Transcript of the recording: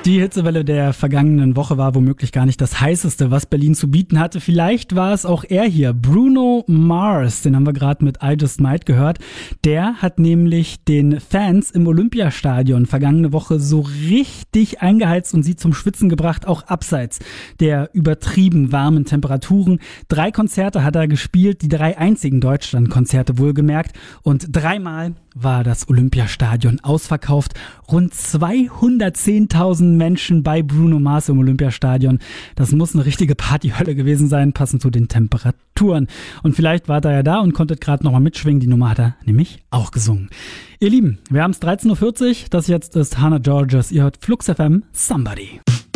Die Hitzewelle der vergangenen Woche war womöglich gar nicht das Heißeste, was Berlin zu bieten hatte. Vielleicht war es auch er hier, Bruno Mars, den haben wir gerade mit I Just Might gehört. Der hat nämlich den Fans im Olympiastadion vergangene Woche so richtig eingeheizt und sie zum Schwitzen gebracht, auch abseits der übertrieben warmen Temperaturen. 3 Konzerte hat er gespielt, die 3 einzigen Deutschlandkonzerte wohlgemerkt, und 3-mal war das Olympiastadion ausverkauft. Rund 210.000 Menschen bei Bruno Mars im Olympiastadion. Das muss eine richtige Partyhölle gewesen sein, passend zu den Temperaturen. Und vielleicht war er ja da und konnte gerade nochmal mitschwingen. Die Nummer hat er nämlich auch gesungen. Ihr Lieben, wir haben es 13.40 Uhr. Das jetzt ist Hannah Georges. Ihr hört Flux FM Somebody.